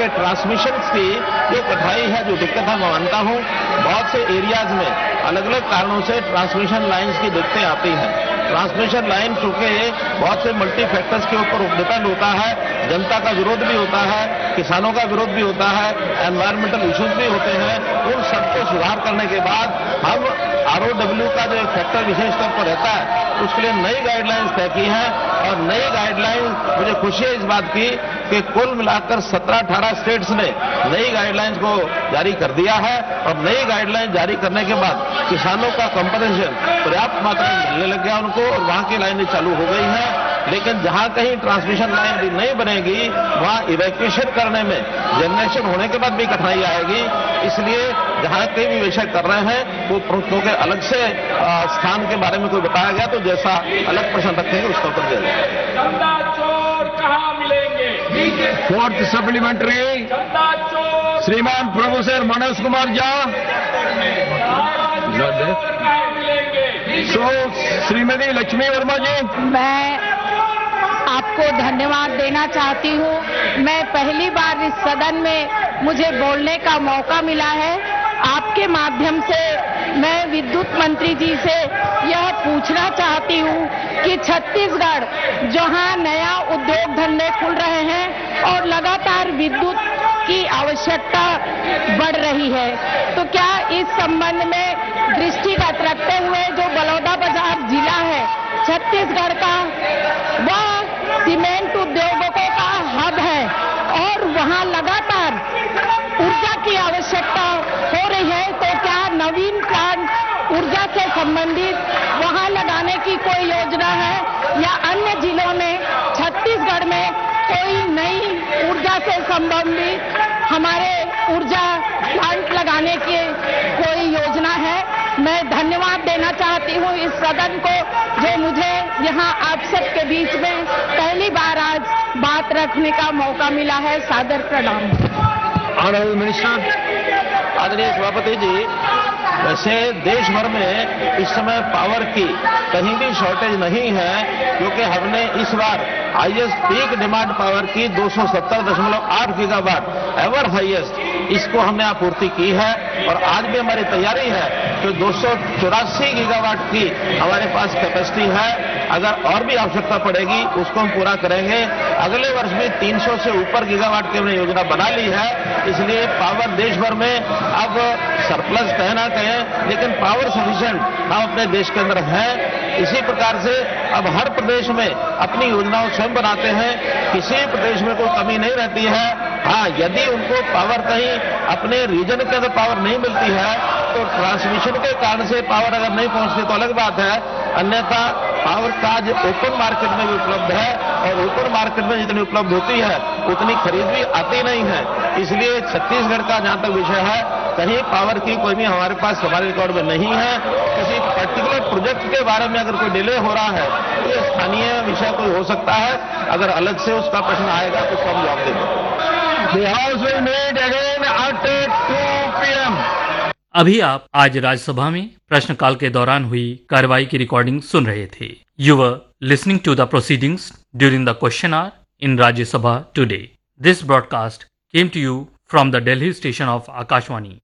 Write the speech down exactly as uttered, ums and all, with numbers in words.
के ट्रांसमिशन की जो कठिनाई है, जो दिक्कत है, मैं मानता हूँ बहुत से एरियाज में अलग अलग कारणों से ट्रांसमिशन लाइन्स की दिक्कतें आती हैं। ट्रांसमिशन लाइन चूंकि बहुत से मल्टी फैक्टर्स के ऊपर डिपेंड होता है, जनता का विरोध भी होता है, किसानों का विरोध भी होता है, एनवायरमेंटल इश्यूज भी होते हैं। उन सबको सुधार करने के बाद हम आरओडब्ल्यू का जो एक फैक्टर विशेष तौर पर रहता है, उसके लिए नई गाइडलाइंस तय की है। और नई गाइडलाइन, मुझे खुशी है इस बात की कि कुल मिलाकर सत्रह अठारह स्टेट्स ने नई गाइडलाइंस को जारी कर दिया है। और नई गाइडलाइन जारी करने के बाद किसानों का कंपनसेशन पर्याप्त मात्रा में मिलने लग गया उनको, और वहां की लाइनें चालू हो गई हैं। लेकिन जहां कहीं ट्रांसमिशन लाइन भी नहीं बनेगी, वहां इवैक्यूएशन करने में जनरेशन होने के बाद भी कठिनाई आएगी। इसलिए जहां कहीं भी विषय कर रहे हैं वो क्योंकि अलग से स्थान के बारे में कोई बताया गया तो जैसा अलग प्रश्न रखेंगे उसका उत्तर दिया जाएगा। फोर्थ सप्लीमेंट्री श्रीमान प्रोफेसर मनोज कुमार झा। सो श्रीमती लक्ष्मी वर्मा जी। मैं आपको धन्यवाद देना चाहती हूँ। मैं पहली बार इस सदन में मुझे बोलने का मौका मिला है। आपके माध्यम से मैं विद्युत मंत्री जी से यह पूछना चाहती हूँ कि छत्तीसगढ़ जहाँ नया उद्योग धंधे खुल रहे हैं और लगातार विद्युत की आवश्यकता बढ़ रही है, तो क्या इस संबंध में दृष्टिगत रखते हुए जो बलौदाबाजार जिला है छत्तीसगढ़ का, वह सीमेंट उद्योगों का हब है और वहाँ लगातार ऊर्जा की आवश्यकता हो रही है, तो क्या नवीन प्लांट ऊर्जा से संबंधित वहाँ लगाने की कोई योजना है या अन्य जिलों में छत्तीसगढ़ में कोई नई ऊर्जा से संबंधित हमारे ऊर्जा प्लांट लगाने की कोई योजना है? मैं धन्यवाद देना चाहती हूँ इस सदन को जो मुझे यहाँ आप सबके बीच में पहली बार आज बात रखने का मौका मिला है। सादर प्रणाम। Honourable minister. आदरणीय सभापति जी, वैसे देश भर में इस समय पावर की कहीं भी शॉर्टेज नहीं है, क्योंकि हमने इस बार हाईएस्ट पीक डिमांड पावर की दो सौ सत्तर दशमलव आठ गीगावाट एवर हाईएस्ट, इसको हमने आपूर्ति की है। और आज भी हमारी तैयारी है कि दो सौ चौरासी गीगावाट की हमारे पास कैपेसिटी है। अगर और भी आवश्यकता पड़ेगी उसको हम पूरा करेंगे। अगले वर्ष भी तीन सौ से ऊपर गीगावाट की हमने योजना बना ली है। इसलिए पावर देश भर में अब सरप्लस कहे ना कहें, लेकिन पावर सफिशिएंट हम अपने देश के अंदर हैं। इसी प्रकार से अब हर प्रदेश में अपनी योजनाओं स्वयं बनाते हैं, किसी प्रदेश में कोई कमी नहीं रहती है। हाँ, यदि उनको पावर कहीं अपने रीजन के अंदर पावर नहीं मिलती है तो ट्रांसमिशन के कारण से पावर अगर नहीं पहुंचती तो अलग बात है, अन्यथा पावर का आज ओपन मार्केट में भी उपलब्ध है और ओपन मार्केट में जितनी उपलब्ध होती है उतनी खरीद भी आती नहीं है। इसलिए छत्तीसगढ़ का जहां तक विषय है, कहीं पावर की कोई भी हमारे पास हमारे रिकॉर्ड में नहीं है। किसी पर्टिकुलर प्रोजेक्ट के बारे में अगर कोई डिले हो रहा है तो ये स्थानीय विषय कोई हो सकता है। अगर अलग से उसका प्रश्न आएगा तो उसका हम जवाब देंगे। The House will meet again at two p m अभी आप आज राज्यसभा में प्रश्नकाल के दौरान हुई कार्रवाई की रिकॉर्डिंग सुन रहे थे। You were listening to the proceedings during the question our in Rajya Sabha today. This broadcast came to you from the Delhi station of Akashvani.